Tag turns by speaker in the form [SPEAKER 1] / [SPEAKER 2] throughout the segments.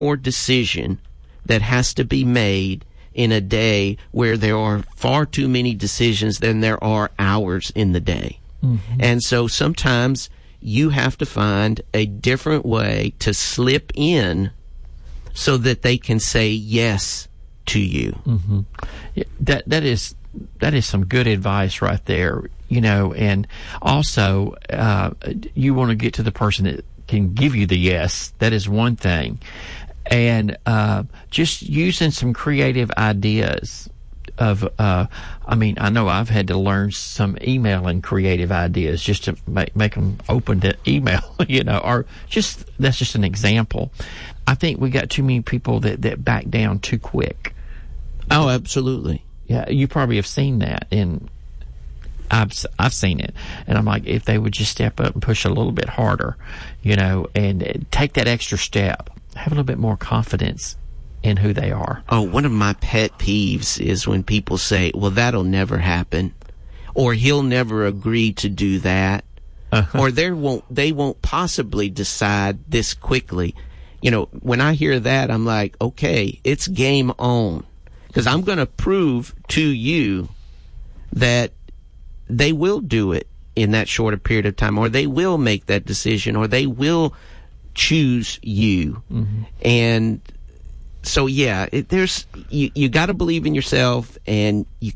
[SPEAKER 1] more decision that has to be made in a day where there are far too many decisions than there are hours in the day. Mm-hmm. And so sometimes you have to find a different way to slip in so that they can say yes to you.
[SPEAKER 2] Mm-hmm. Yeah, that is some good advice right there, and also you want to get to the person that can give you the yes. That is one thing. And just using some creative ideas of, I know I've had to learn some emailing creative ideas just to make them open to email, or that's just an example. I think we got too many people that back down too quick.
[SPEAKER 1] Oh, absolutely.
[SPEAKER 2] Yeah, you probably have seen that, and I've seen it, and I'm like, if they would just step up and push a little bit harder, and take that extra step, have a little bit more confidence in who they are.
[SPEAKER 1] Oh, one of my pet peeves is when people say, well, that'll never happen, or he'll never agree to do that, or they won't possibly decide this quickly. When I hear that, I'm like, okay, it's game on, because I'm going to prove to you that they will do it in that shorter period of time, or they will make that decision, or they will choose you. Mm-hmm. And so, yeah, you got to believe in yourself, and you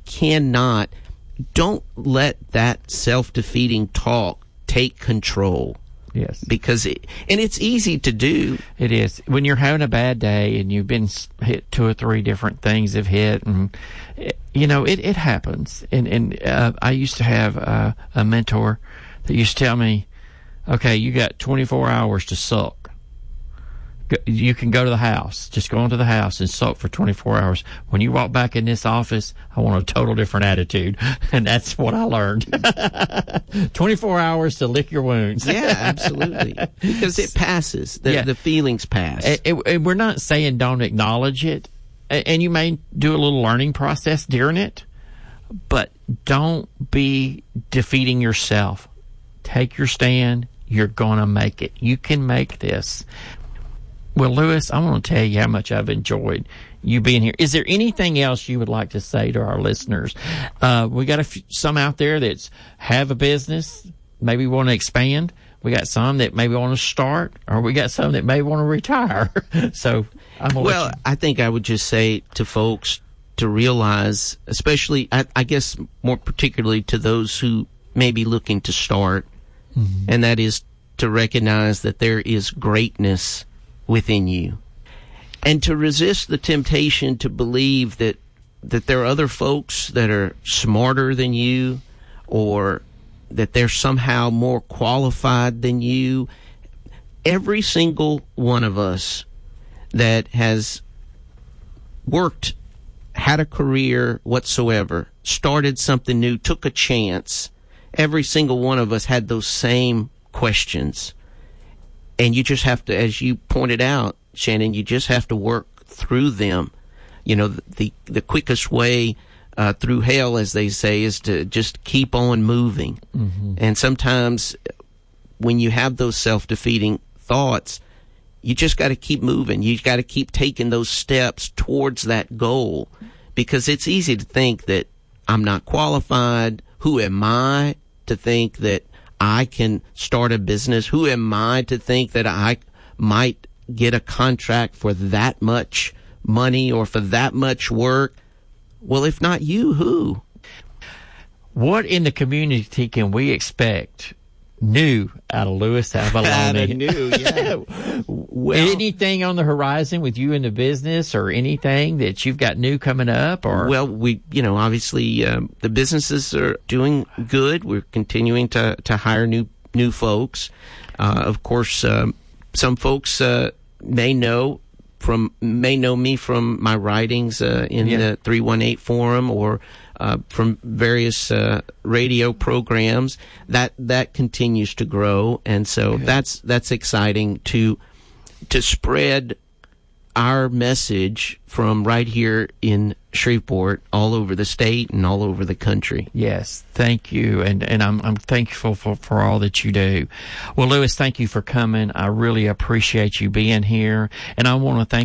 [SPEAKER 1] don't let that self-defeating talk take control.
[SPEAKER 2] Yes.
[SPEAKER 1] Because it's easy to do.
[SPEAKER 2] It is. When you're having a bad day and you've been hit 2 or 3 different things have hit, and it happens. And I used to have a mentor that used to tell me, okay, you got 24 hours to sulk. You can go to the house. Just go into the house and sulk for 24 hours. When you walk back in this office, I want a total different attitude. And that's what I learned. 24 hours to lick your wounds.
[SPEAKER 1] Yeah, absolutely. Because it passes. The feelings pass.
[SPEAKER 2] And we're not saying don't acknowledge it. And you may do a little learning process during it. But don't be defeating yourself. Take your stand. You're going to make it. You can make this. Well, Lewis, I want to tell you how much I've enjoyed you being here. Is there anything else you would like to say to our listeners? We got some out there that have a business, maybe want to expand. We got some that maybe want to start, or we got some that may want to retire. So,
[SPEAKER 1] I think I would just say to folks to realize, especially, I guess more particularly to those who may be looking to start, mm-hmm. and that is to recognize that there is greatness within you, and to resist the temptation to believe that there are other folks that are smarter than you, or that they're somehow more qualified than you. Every single one of us that has worked, had a career whatsoever, started something new, took a chance, every single one of us had those same questions. And you just have to, as you pointed out, Shannon, you just have to work through them. The quickest way through hell, as they say, is to just keep on moving. Mm-hmm. And sometimes when you have those self-defeating thoughts, you just got to keep moving. You got to keep taking those steps towards that goal, because it's easy to think that I'm not qualified. Who am I to think that I can start a business? Who am I to think that I might get a contract for that much money or for that much work? Well, if not you, who?
[SPEAKER 2] What in the community can we expect new out of Lewis Avallone?
[SPEAKER 1] Out of new, yeah.
[SPEAKER 2] Well, anything on the horizon with you in the business, or anything that you've got new coming up? Or
[SPEAKER 1] well, we, obviously the businesses are doing good. We're continuing to hire new folks. Of course, some folks may know me from my writings in the 318 Forum, or from various radio programs. That continues to grow, and so that's exciting to spread our message from right here in Shreveport all over the state and all over the country.
[SPEAKER 2] Yes, thank you, and I'm thankful for all that you do. Well, Lewis, thank you for coming. I really appreciate you being here, and I want to thank